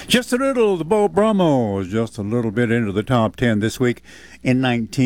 Just a little, the Beau Brummels, just a little bit into the top 10 this week in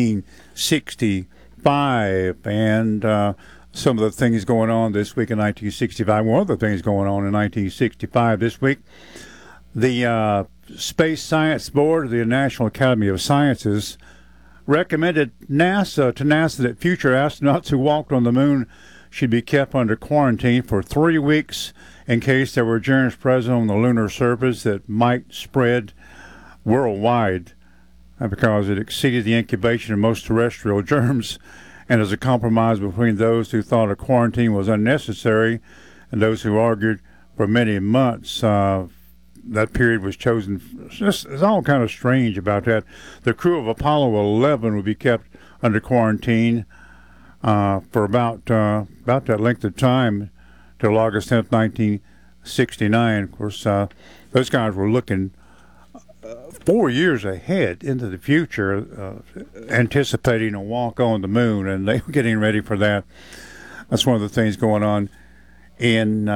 1965. And some of the things going on this week in 1965. One of the things going on in 1965 this week, the Space Science Board of the National Academy of Sciences recommended to NASA that future astronauts who walked on the moon should be kept under quarantine for 3 weeks in case there were germs present on the lunar surface that might spread worldwide because it exceeded the incubation of most terrestrial germs, and as a compromise between those who thought a quarantine was unnecessary and those who argued for many months. That period was chosen. It's all kind of strange about that. The crew of Apollo 11 would be kept under quarantine for about that length of time till August 10th, 1969. Of course, those guys were looking 4 years ahead into the future, anticipating a walk on the moon, and they were getting ready for that. That's one of the things going on in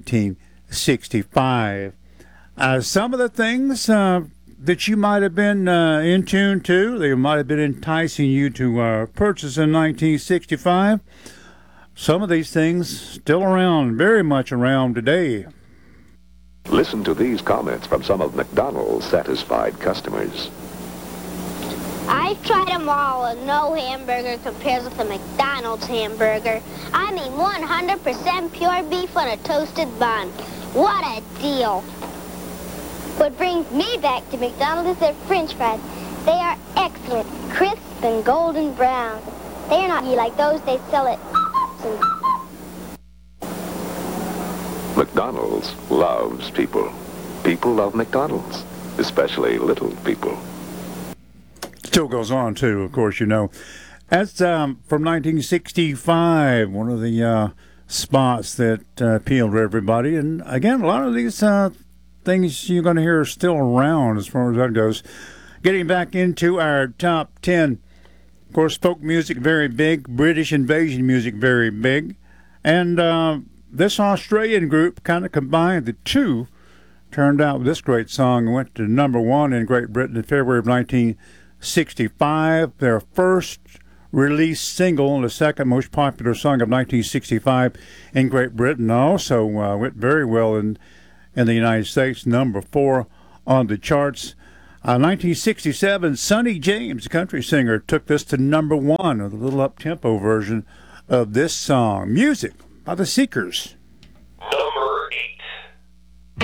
1965. Some of the things that you might have been in tune to, they might have been enticing you to purchase in 1965. Some of these things still around, very much around today. Listen to these comments from some of McDonald's satisfied customers. I've tried them all, and no hamburger compares with a McDonald's hamburger. I mean 100% pure beef on a toasted bun. What a deal. What brings me back to McDonald's is their French fries. They are excellent, crisp and golden brown. They are not like those they sell at McDonald's loves people. People love McDonald's, especially little people. Still goes on, too, of course, you know. That's from 1965, one of the spots that appealed to everybody. And, again, a lot of these things you're going to hear are still around as far as that goes. Getting back into our top 10. Of course, folk music, very big. British invasion music, very big. And this Australian group kind of combined the two, turned out with this great song and went to number one in Great Britain in February of 1965. Their first released single and the second most popular song of 1965 in Great Britain. Also went very well in the United States, number 4 on the charts. 1967, Sonny James, a country singer, took this to number 1 with a little up-tempo version of this song. Music by the Seekers.